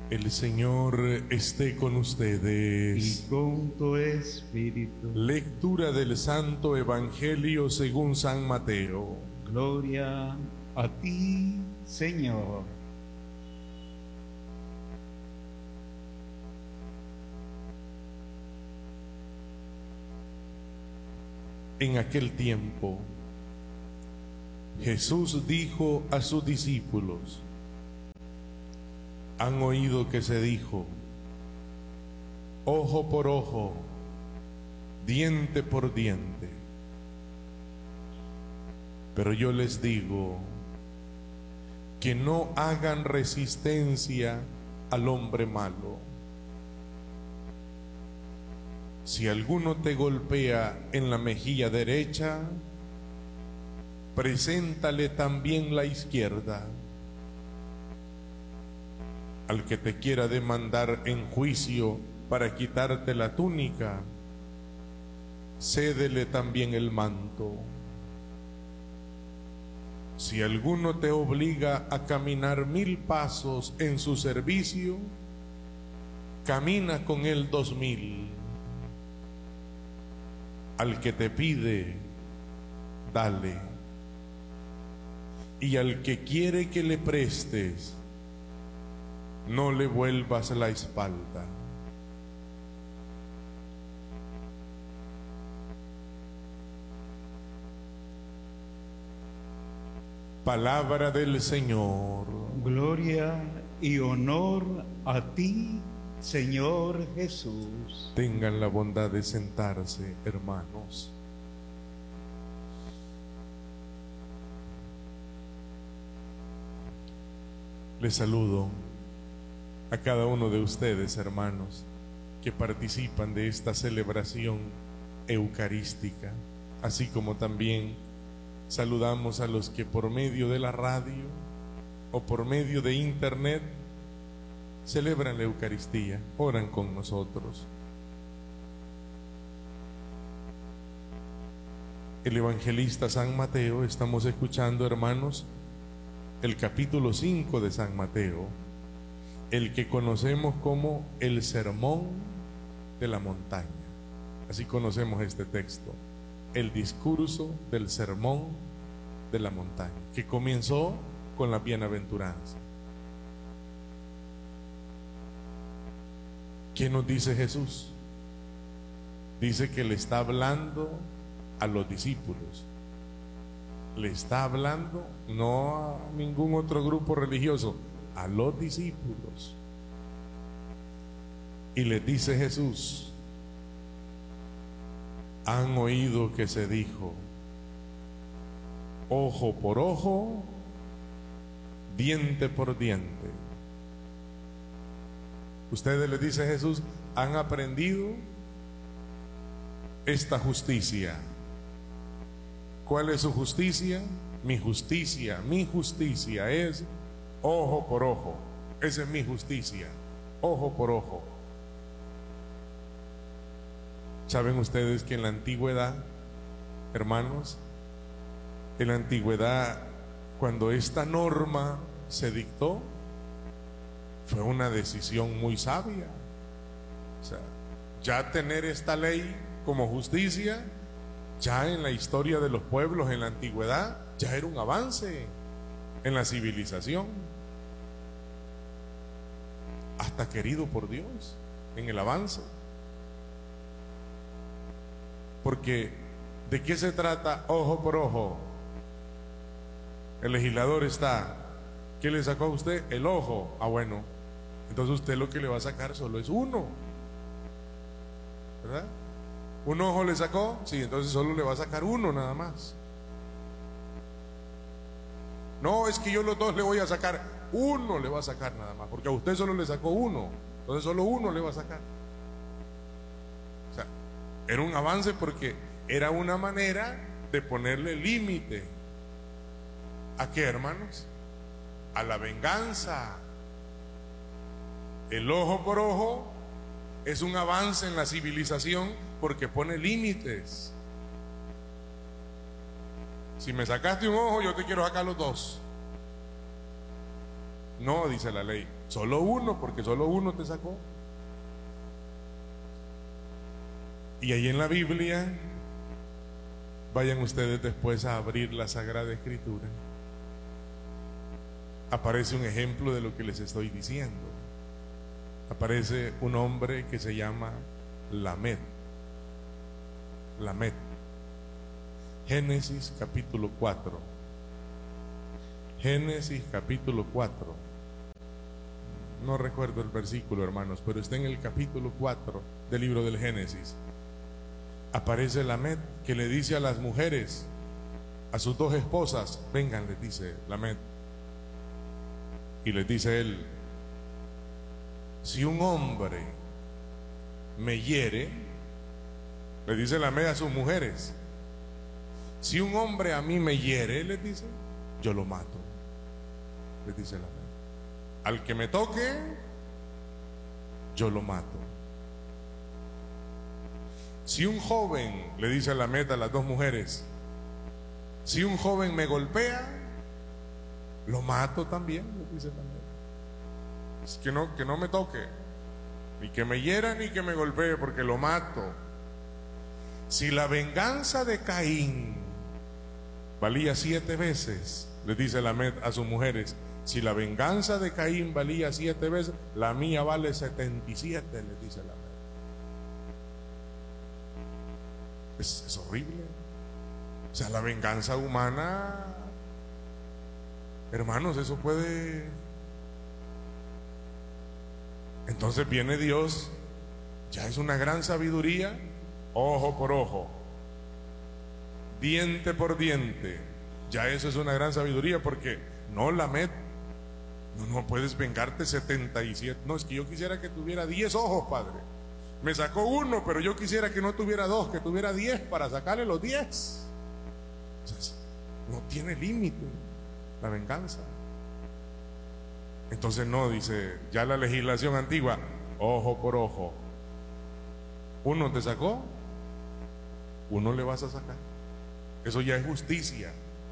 El Señor esté con ustedes. Y con tu espíritu. Lectura del Santo Evangelio según San Mateo. Gloria a ti, Señor. En aquel tiempo, Jesús dijo a sus discípulos: han oído que se dijo, ojo por ojo, diente por diente. Pero yo les digo que no hagan resistencia al hombre malo. Si alguno te golpea en la mejilla derecha, preséntale también la izquierda. Al que te quiera demandar en juicio para quitarte la túnica, cédele también el manto. Si alguno te obliga a caminar 1000 pasos en su servicio, camina con él 2000. Al que te pide, dale. Y al que quiere que le prestes, no le vuelvas la espalda. Palabra del Señor. Gloria y honor a ti, Señor Jesús. Tengan la bondad de sentarse, hermanos. Les saludo a cada uno de ustedes, hermanos, que participan de esta celebración eucarística, así como también saludamos a los que por medio de la radio o por medio de internet celebran la Eucaristía, oran con nosotros. El evangelista San Mateo, estamos escuchando, hermanos, el capítulo 5 de San Mateo, el que conocemos como el Sermón de la Montaña. Así conocemos este texto, el discurso del Sermón de la Montaña, que comenzó con la bienaventuranza. ¿Qué nos dice Jesús? Dice que le está hablando a los discípulos. Le está hablando no a ningún otro grupo religioso, a los discípulos. Y les dice Jesús: han oído que se dijo, ojo por ojo, diente por diente. Ustedes, les dice Jesús, han aprendido esta justicia. ¿Cuál es su justicia? Mi justicia es ojo por ojo. Esa es mi justicia, ojo por ojo. ¿Saben ustedes que en la antigüedad, hermanos, en la antigüedad, cuando esta norma se dictó, fue una decisión muy sabia? O sea, ya tener esta ley como justicia, ya en la historia de los pueblos en la antigüedad, ya era un avance en la civilización, hasta querido por Dios en el avance. Porque ¿de qué se trata ojo por ojo? El legislador está, ¿qué le sacó a usted? El ojo. Ah, bueno, entonces usted lo que le va a sacar solo es uno, ¿verdad? ¿Un ojo le sacó? Sí, entonces solo le va a sacar uno nada más. No, es que yo los dos le voy a sacar, uno le va a sacar nada más, porque a usted solo le sacó uno, entonces solo uno le va a sacar. O sea, era un avance porque era una manera de ponerle límite. ¿A qué, hermanos? A la venganza. El ojo por ojo es un avance en la civilización porque pone límites. Si me sacaste un ojo, yo te quiero sacar los dos. No, dice la ley, Solo uno, porque solo uno te sacó. Y ahí en la Biblia, vayan ustedes después a abrir la Sagrada Escritura, aparece un ejemplo de lo que les estoy diciendo. Aparece un hombre que se llama Lamed. Lamed. Génesis capítulo 4. Génesis capítulo 4. No recuerdo el versículo, hermanos, pero está en el capítulo 4 del libro del Génesis. Aparece Lamed, que le dice a las mujeres, a sus dos esposas: vengan, les dice Lamed. Y les dice él: si un hombre me hiere, le dice Lamed a sus mujeres, si un hombre a mí me hiere, les dice, yo lo mato. Les dice Lamed: al que me toque, yo lo mato. Si un joven, le dice Lamed a las dos mujeres, si un joven me golpea, lo mato también, le dice Lamed. Es que no me toque, ni que me hiera ni que me golpee, porque lo mato. Si la venganza de Caín valía 7 veces, le dice Lamed a sus mujeres, si la venganza de Caín valía 7 veces, la mía vale 77, le dice Lamed. Es horrible. O sea, la venganza humana, hermanos, eso puede. Entonces viene Dios, ya es una gran sabiduría, ojo por ojo, diente por diente, ya eso es una gran sabiduría, porque no, Lamed, no puedes vengarte 77. No, es que yo quisiera que tuviera 10 ojos, Padre. Me sacó uno, pero yo quisiera que no tuviera 2, que tuviera 10 para sacarle los 10. O sea, no tiene límite la venganza. Entonces no, dice ya la legislación antigua, ojo por ojo. Uno te sacó, uno le vas a sacar. Eso ya es justicia.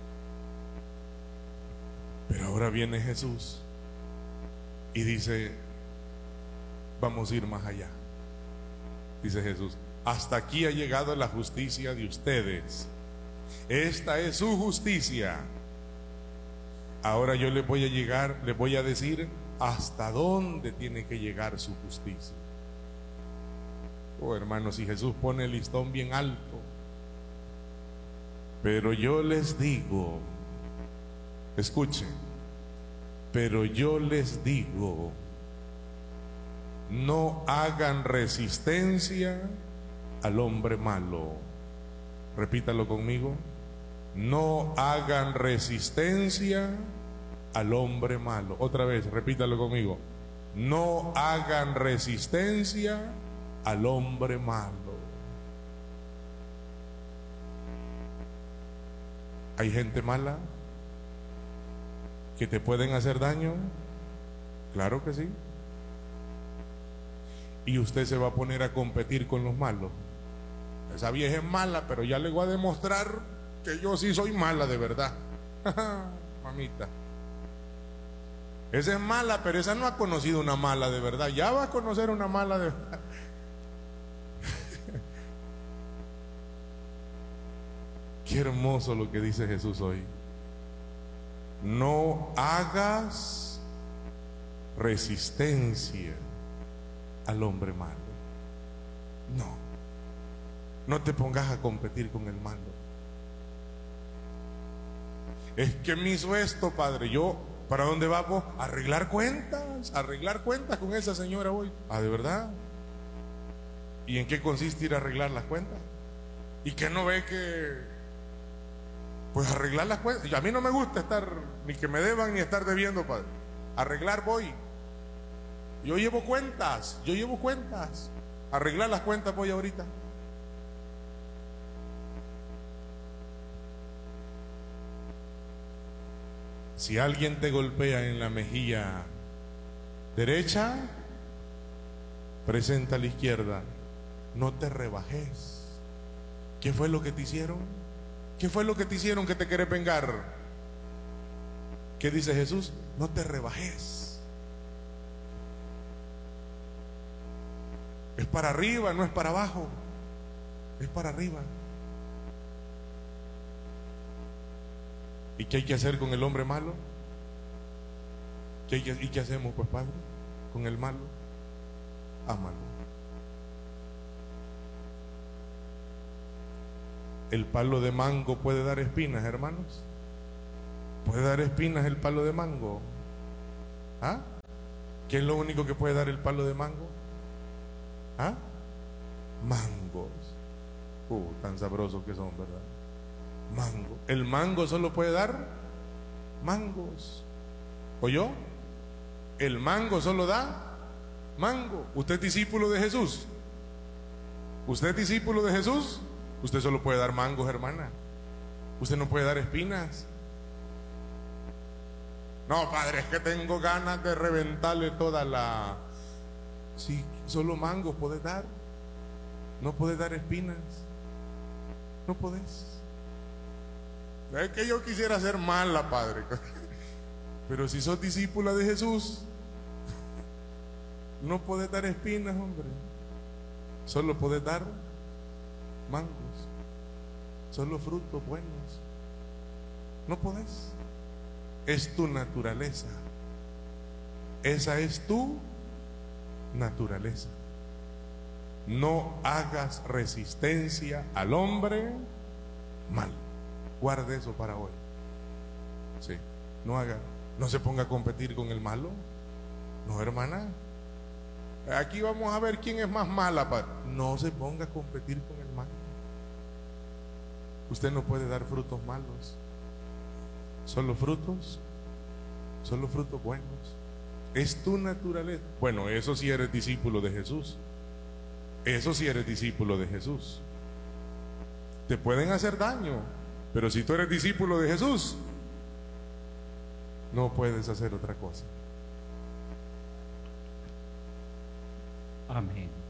Pero ahora viene Jesús y dice, vamos a ir más allá. Dice Jesús, hasta aquí ha llegado la justicia de ustedes. Esta es su justicia. Ahora yo les voy a decir hasta dónde tiene que llegar su justicia. Oh, hermanos, si Jesús pone el listón bien alto. Pero yo les digo, escuchen, pero yo les digo, no hagan resistencia al hombre malo. Repítalo conmigo. No hagan resistencia al hombre malo. Otra vez, repítalo conmigo. No hagan resistencia al hombre malo. ¿Hay gente mala que te pueden hacer daño? Claro que sí. Y usted se va a poner a competir con los malos. Esa vieja es mala, pero ya le voy a demostrar que yo sí soy mala de verdad. Mamita. Esa es mala, pero esa no ha conocido una mala de verdad. Ya va a conocer una mala de verdad. Qué hermoso lo que dice Jesús hoy. No hagas resistencia al hombre malo. No te pongas a competir con el malo. Es que me hizo esto, Padre. Yo, ¿para dónde vamos? Arreglar cuentas con esa señora hoy. Ah, ¿de verdad? ¿Y en qué consiste ir a arreglar las cuentas? ¿Y que no ve que, pues arreglar las cuentas? A mí no me gusta estar, ni que me deban ni estar debiendo, Padre. Arreglar voy. Yo llevo cuentas. Arreglar las cuentas voy ahorita. Si alguien te golpea en la mejilla derecha, presenta a la izquierda. No te rebajes. ¿Qué fue lo que te hicieron? ¿Qué fue lo que te hicieron que te querés vengar? ¿Qué dice Jesús? No te rebajes. Es para arriba, no es para abajo. Es para arriba. ¿Y qué hay que hacer con el hombre malo? ¿Y qué hacemos, pues, Padre? Con el malo. Ámalo. ¿El palo de mango puede dar espinas, hermanos? ¿Puede dar espinas el palo de mango? ¿Ah? ¿Qué es lo único que puede dar el palo de mango? ¿Ah? Mangos. Tan sabrosos que son, ¿verdad? Mango. El mango solo puede dar mangos. ¿Oyó? El mango solo da mango. ¿Usted es discípulo de Jesús? ¿Usted es discípulo de Jesús? Usted solo puede dar mangos, hermana. Usted no puede dar espinas. No, Padre, es que tengo ganas de reventarle toda la... Sí, solo mangos podés dar. No podés dar espinas. No podés. Es que yo quisiera ser mala, Padre. Pero si sos discípula de Jesús, no podés dar espinas, hombre. Solo podés dar mangos. Solo frutos buenos. No podés. Es tu naturaleza. Esa es tu naturaleza. No hagas resistencia al hombre mal. Guarde eso para hoy. Sí, no se ponga a competir con el malo. No, hermana. Aquí vamos a ver quién es más mala. No se ponga a competir con el malo. Usted no puede dar frutos malos. Solo frutos buenos. Es tu naturaleza. Bueno, eso sí eres discípulo de Jesús. Eso sí eres discípulo de Jesús. Te pueden hacer daño, pero si tú eres discípulo de Jesús, no puedes hacer otra cosa. Amén.